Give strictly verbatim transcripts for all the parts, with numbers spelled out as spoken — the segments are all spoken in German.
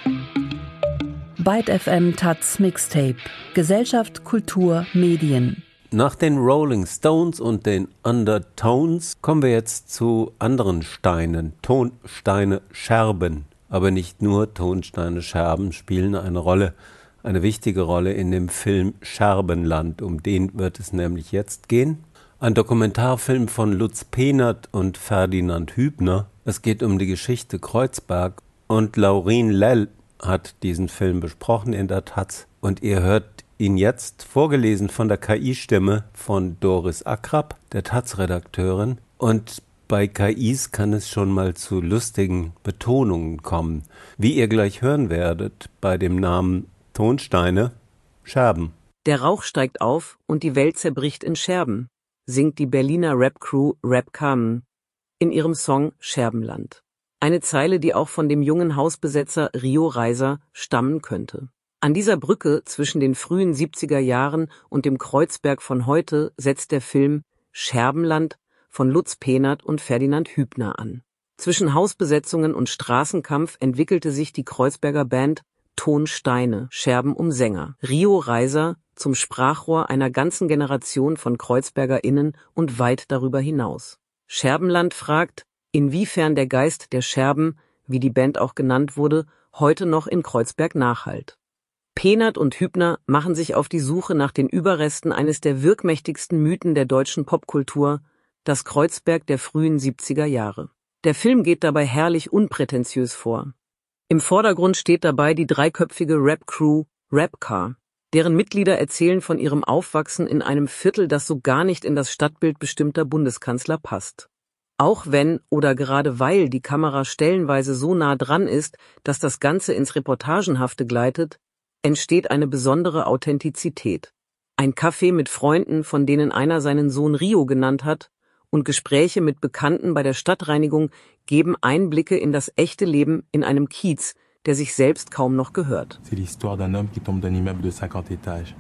Byte F M Taz Mixtape. Gesellschaft, Kultur, Medien. Nach den Rolling Stones und den Undertones kommen wir jetzt zu anderen Steinen. Tonsteine, Scherben. Aber nicht nur Tonsteine, Scherben spielen eine Rolle, eine wichtige Rolle in dem Film Scherbenland. Um den wird es nämlich jetzt gehen. Ein Dokumentarfilm von Lutz Pehnert und Ferdinand Hübner. Es geht um die Geschichte Kreuzberg. Und Laurin Lell hat diesen Film besprochen in der Taz. Und ihr hört ihn jetzt vorgelesen von der K I-Stimme von Doris Akrab, der Taz-Redakteurin. Und bei K Is kann es schon mal zu lustigen Betonungen kommen. Wie ihr gleich hören werdet, bei dem Namen Tonsteine, Scherben. Der Rauch steigt auf und die Welt zerbricht in Scherben, singt die Berliner Rap-Crew Rap Kamen in ihrem Song Scherbenland. Eine Zeile, die auch von dem jungen Hausbesetzer Rio Reiser stammen könnte. An dieser Brücke zwischen den frühen siebziger Jahren und dem Kreuzberg von heute setzt der Film Scherbenland von Lutz Pehnert und Ferdinand Hübner an. Zwischen Hausbesetzungen und Straßenkampf entwickelte sich die Kreuzberger Band Tonsteine, Scherben um Sänger. Rio Reiser zum Sprachrohr einer ganzen Generation von KreuzbergerInnen und weit darüber hinaus. Scherbenland fragt, inwiefern der Geist der Scherben, wie die Band auch genannt wurde, heute noch in Kreuzberg nachhallt. Pehnert und Hübner machen sich auf die Suche nach den Überresten eines der wirkmächtigsten Mythen der deutschen Popkultur, das Kreuzberg der frühen siebziger Jahre. Der Film geht dabei herrlich unprätentiös vor. Im Vordergrund steht dabei die dreiköpfige Rap-Crew Rapcar. Deren Mitglieder erzählen von ihrem Aufwachsen in einem Viertel, das so gar nicht in das Stadtbild bestimmter Bundeskanzler passt. Auch wenn oder gerade weil die Kamera stellenweise so nah dran ist, dass das Ganze ins Reportagenhafte gleitet, entsteht eine besondere Authentizität. Ein Café mit Freunden, von denen einer seinen Sohn Rio genannt hat, und Gespräche mit Bekannten bei der Stadtreinigung geben Einblicke in das echte Leben in einem Kiez, der sich selbst kaum noch gehört. C'est l'histoire d'un homme qui tombe d'un immeuble de cinquante étages.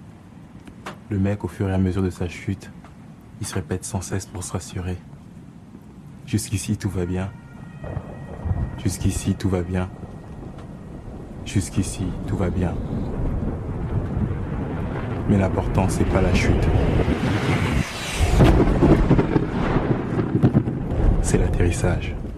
Le mec, au fur et à mesure de sa chute, il se répète sans cesse pour se rassurer. Jusqu'ici, tout va bien. Jusqu'ici, tout va bien. Jusqu'ici, tout va bien. Mais l'important, c'est pas la chute. C'est l'atterrissage.